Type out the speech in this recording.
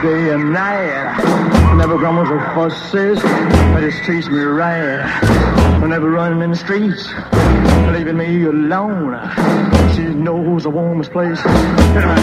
day and night. Never grumbles or fusses, but just treats me right. Never running in the streets, leaving me alone. She knows the warmest place.